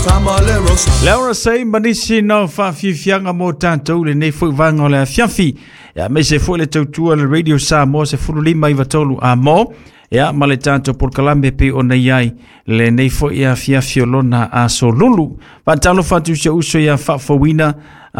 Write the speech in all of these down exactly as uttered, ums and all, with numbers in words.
Laura say manisi no fa fi fianga mo tanto le nei fu vanga le fiafi ya me se fu le tautua le radio sa mo se fu lima i vatolu a mo ya male tanto por kalambe pe ona yai le nei fu ya fiafiolona a solulu pantalo fatu se uso ya fa fowina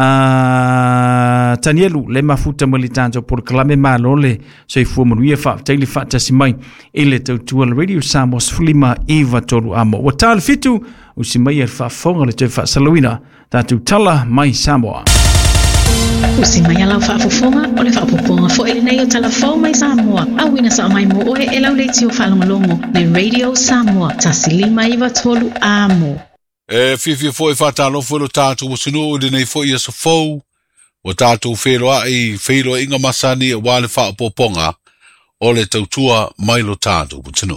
a Tanielu le mafuta militanto por kalambe malole se fu mo ia fa tele fa tasimai ile tautua le radio sa mo se lima i vatolu a mo watal fitu usimai al fa fonga le te fa salawina tatu tala mai Samoa. Usimai ala fa fonga o le fa poponga fo ele nei o tala fo mai Samoa. Awina sa mai mo o e lau le tio falongolongo le Radio Samoa tasilima iwa tolu amo. E fifi fo e fa talo fo lo tatu o sinu le nei fo ia so fo o tatu fero ai fero inga masani e wale fa poponga o le tautua mai lo tatu o sinu.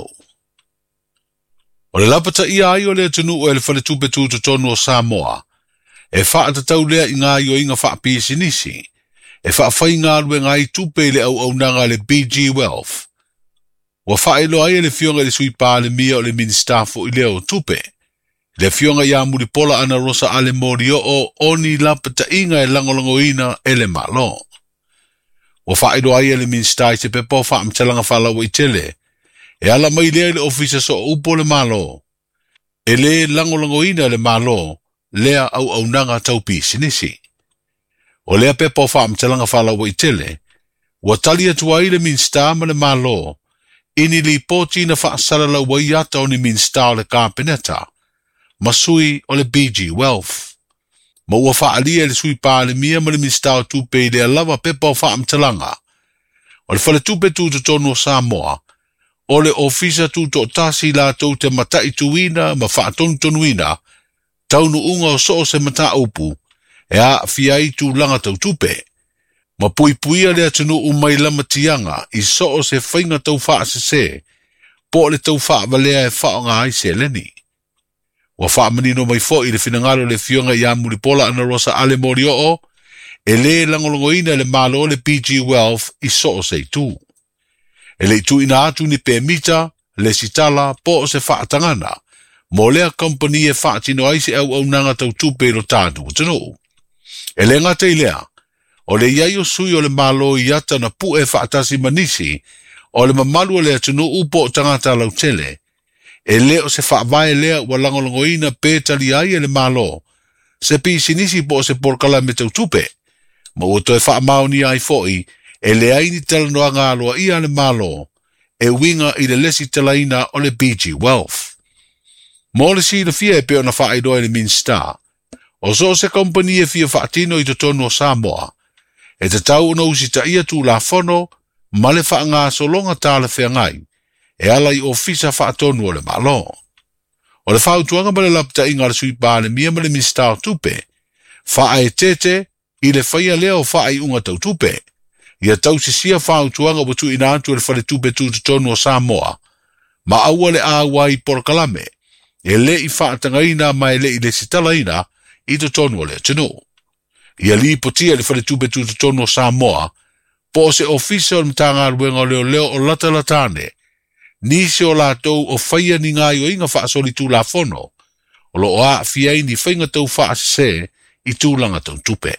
O le lapata ia ai o le tunu o le fale tupe tu to tonu o Samoa. E wha ata tau lea i ngā i o inga wha pisi nisi. E wha whai ngā lue ngā i tupe le au au nanga le B G Wealth. Wa wha e lo ai le fionga le sui pā le mia o le ministafo i leo tupe. Le fionga ia muri pola ana rosa ale mori o o oni lapata inga e langolongo ina e le malo. Wa wha e lo ai le ministai se pepo wha amtalanga whala wa i tele. E ala mai lea le ofisa so upo le malo. E le langolango ina le malo, lea au au nanga taupi sinisi. O lea pepa o wha mtalanga whala wa itele, wa tali atua i le minsta ma le malo, ini li poti na wha salala wa iata o ni minsta o le kāpeneta, masui o le B G Wealth. Ma ua wha alia le sui pā le mia ma le minsta o tupe i lea lava pepa o wha mtalanga. O le whale tupe tu to tonu o Samoa, o le ofisa tu to tasi la tau te matai tuina ma whaatonu tonuina, taunu unga o soo se mata upu, e a fiai tu langa tau tupe. Ma pui puia lea tunu umai lama tianga i soo se whainga tau wha se se, po le tau wha valea e wha ngā ai se leni. Wa wha manino mai fo i le finangalo le fionga i amuri pola ana rosa ale mori o, e le langolongoina le malo le B G Wealth i soo se tu. E le tu ina atu ni pe mita, le sitala, po o se whaatangana. Mo lea company e whaatino aise au au nanga tau tupe lo tātu o tano. E le ngata i lea, o le iai o sui o le malo i ata na pu e whaatasi manisi, o le mamalu o lea tano upo o tangata lau tele. E le o se whaavae lea ua langolongoina pe tali ai e le malo. Se pi sinisi po o se porkala me tau tupe. Ma uto e whaamau ni ai foi, e le aini tala noa ngā loa ia le malo, e winga i le lesi talaina o le B G Wealth. Mo le si le fia e peo na wha aidoa le minsta, o so se kompani e fia whaatino i to tonu o Samoa, e te tau una usi ta ia tu la fono, ma le wha ngā solonga tā le whea ngai, e ala i ofisa whaatonu o le malo. O le whautuanga ma le lapta inga le sui pā le mia ma le minsta o tupe, wha e tete i le whaia leo wha ai unga tau tupe, ia tau se sia whau tuanga watu ina atu le whale tupe tu tonu o Samoa, ma aua le awa i porkalame, e le i whaatangaina ma e le i le sitalaina i to tonu o le tenu. Ia li potia le whale tupe tu tonu o Samoa, po se ofisa o mtanga ruenga leo leo o lata latane, nisi o lātou o whaia ni ngā o inga whaasoli tu la fono, o lo a fiai ni whainga tau whaasese i tūlanga tau tupe.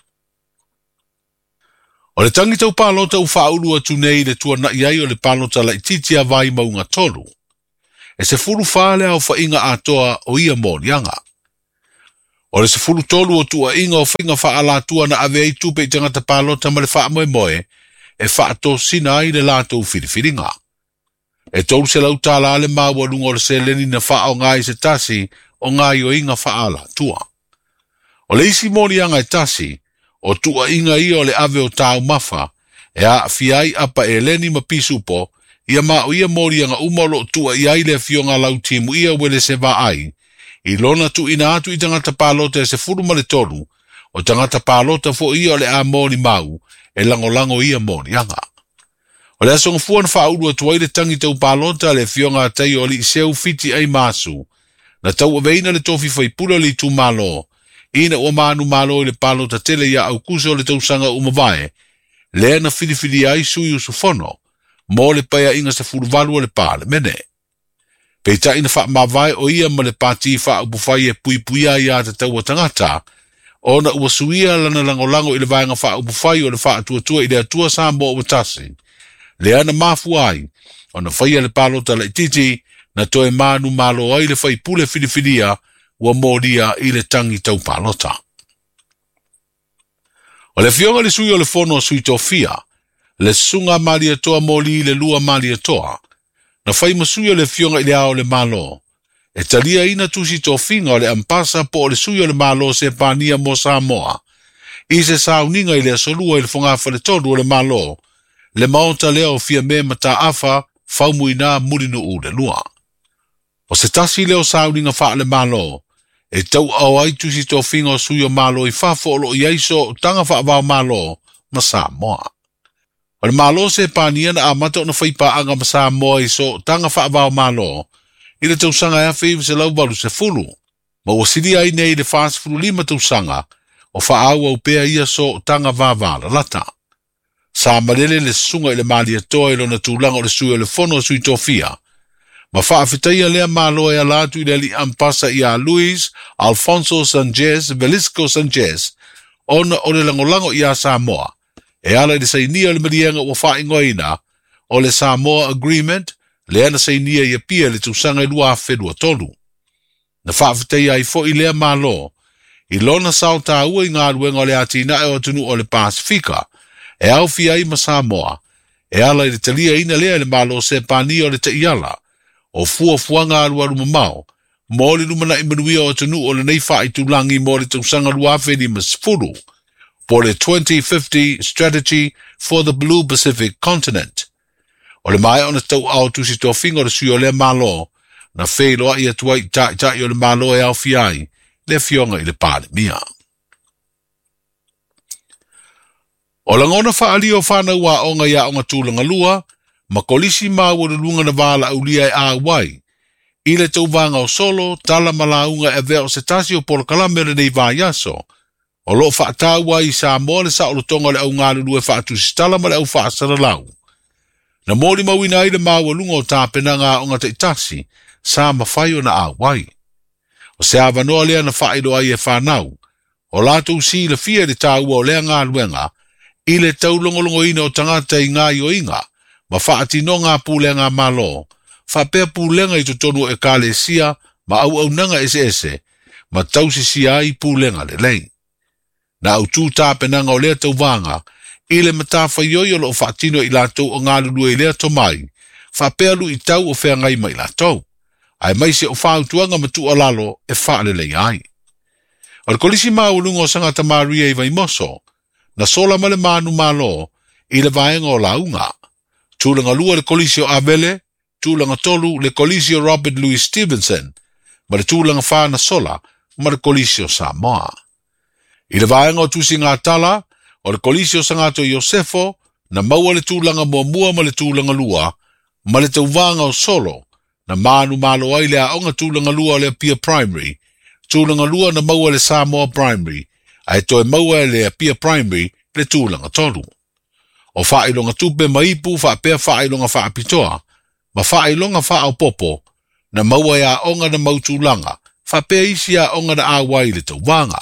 O le tangi tau pālota u whaulu atu nei le tua na iai o le pālota la ititia vai maunga tolu. E se furu whale au whainga atoa o ia mōrianga. O le se furu tolu o tua inga o whainga whaala tua na ave ei tupe i tangata pālota ma le wha moe moe, e whaato sina ai le lātou whiriwhiringa. E tolu se lau tāla ale māua lunga o le se leni na wha o ngai se tasi o ngai o inga whaala tua. O le isi mōrianga e tasi, o tua inga ia o le ave o tau mafa, e a fiai apa e leni ma pisupo, ia ma o ia morianga umalo tua i aile fionga lau timu ia wele se va ai, i lona tu ina atu i tangata pālota e se furu ma le tolu, o tangata pālota fo ia o le a mori mau, e lango lango ia morianga. O le asong fuan whauru atua i le tangi tau pālota le fionga tai o li seu fiti ai masu, na tau aveina le tofi whaipula li tu malo, ina o manu malo le palo ta tele ya au kuso le tausanga umavae, le na whiriwhiri ai sui usu fono, mo le paya inga se furuvalu le pale mene. Peita ina wha mawai o ia ma le pāti wha upufai e pui puia ia te tau o tangata, o na ua suia lana langolango i le vaenga wha upufai o le wha atua tua i le atua Samoa o tasi. Le ana mafu ai, o na whaia le palota le titi, na toe manu malo ai le whai pule whiriwhiria, ua mōria i le tangi tau palota. O le fionga le sui o le fono sui tofia, le sunga malia toa moli le lua malia toa, na whai masui o le fionga i le ao le malo. E talia ina tusi tofinga o le ampasa po o le sui o le malo se pania mo Samoa. I se sauninga i le asolua i le fongafa le tolu o le malo, le maota leo fia me mata afa, faumuina murinu u le lua. O se tasi leo sauninga wha le malo, e tau au ai tusi tofinga o sui o malo i fafo o lo i aiso tanga wha avao malo ma Samoa. O le malo se pania na amata o na whaipa anga ma Samoa i so tanga wha avao malo, i le tausanga ea whiu se lau balu se fulu, ma o siri ai nei le fast fulu lima tausanga, o wha au au pea ia so tanga vāvāla lata. Sa marele le sunga i le malia toa i lo na tūlanga o le sui o le fono sui tofia, ma wha awhitaia lea malo e alatu i le li ampasa i a Luis Alfonso Sanchez Velisco Sanchez, ona o le langolango i a Samoa, e ala i le sainia le marienga o wha ingoina, o le Samoa Agreement, le ana sainia i a pia le tūsanga i lua whenua tolu. Na wha awhitaia i fo i lea malo, i lona sao tā ua i ngā ruenga o le atina e o tunu o le Pasifika, e au fia i ma Samoa, e ala i le talia ina lea le malo se pani o le te iala, o fua fua ngā rua ruma mau, mo le rumana i manuia o tunu o le nei wha i tūlangi mo le tūsanga lua wheni masfuru, po le twenty fifty Strategy for the Blue Pacific Continent. O le mai ona tau au tusi tō whinga o le sui o le malo, na wheiloa i atua i tai tai o le malo e au fiai, le fionga i le pandemia. O langona whaali o whanau a onga ia onga tūlanga lua, ma kolisi mau o le lunga na wala au lia e a wai. I le tau vanga o solo, tala malaunga e veo se tasi o polokalame le nei vā yaso. O lo whaatau wai i Samoa le sa o le tonga le au ngālu lue whaatusi tala ma le au whaasara lau. Na mōri mawina i le mau o lunga o tāpena ngā onga te tasi, sa mawhai o na a wai. O se awa noa lea na whaero ai e whanau, o lātou si le fia le tāua o lea ngā luenga, i le tau longolongo ina o tangata i ngā i o inga, ma whaati no ngā pūlenga malo, whapea pūlenga i totonu e kāle sia, ma au au nanga ese ese, ma tausi sia i pūlenga le lei. Na au tū tāpenanga o lea tau vanga, i le matawhaioi o lo whaatino i lātou o ngā lulua i lea tomai, whapea lu i tau o whea ngai mai lātou. Ai mai se o whautuanga matu alalo e whaalelei ai. O le kolisi maulungo o sangata Maria i vai moso, na sola male manu malo, i le vaenga o launga. Tūlanga lua le kolisi o Avele, tūlanga tolu le kolisi o Robert Louis Stevenson, ma le tūlanga whana sola, ma le kolisi o Samoa. I le vaenga o tusi ngā tala, o le kolisi o sangato Iosefo, na maua le tūlanga mua mua ma le tūlanga lua, ma le tauvanga o solo, na manu malo ai le aonga tūlanga lua o le Pia Primary, tūlanga lua na maua le Samoa Primary, ai toe maua le Pia Primary le tūlanga tolu. O whailonga tupe maipu whapea whailonga whaapitoa, ma whailonga whaau popo, na maua e aonga na mautūlanga, whapea isi aonga na awai le tauvanga.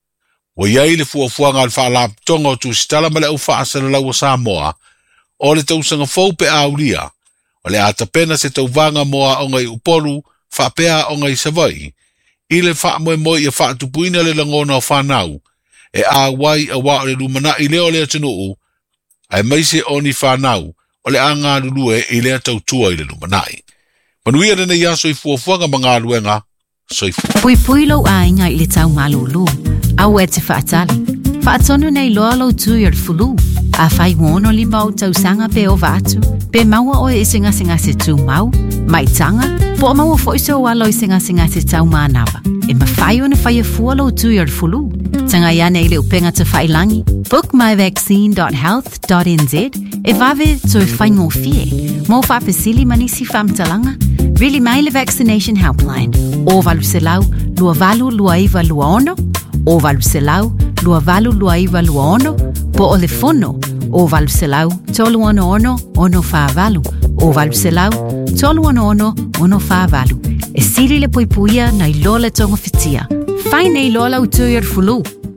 O iai le fuafuanga al whaalaptonga o tūsitala ma le au whaasana lau o Samoa, o le tausanga faupe aulia, o le atapena se tauvanga moa o ngai upolu, whapea o ngai savai, i le wha moe moe i a whaatupuina le langona o whanau, e a wai a wa o le lumana i leo lea tunuu, ai maise o ni whanau, o le anga lulue i lea tautua i le lumanai. Manuia rena iaso i fuafuanga mga luenga, so i fuafuanga. Pui pui lau a inga i le tau malulu, au e te whaatali, whaatonu nei loa lau tui ar fulu, a whai wono li mau tau sanga pe o vatu, pe maua o e singa singa se tu mau, mai tanga, po maua fo iso walo i singa singa se tau maanawa, e ma whai o na whai a fua lau tui ar fulu, tanga iane i le upenga te whai langi, book my vaccine dot health dot n z, e vave to e whai ngō fie, mō whapesili manisi whamtalanga, really mai le vaccination helpline, o valu se lau, lua valu lua iwa lua ono, o valu se lau, lua valu lua iwa lua ono, po o le fono, o valu se lau, tolu ono ono, ono wha valu, O valu se lau, tolu ono ono, ono wha valu. E siri le pui puia na i loa le tonga fitia. Whai nei loa lau tui ar fulu.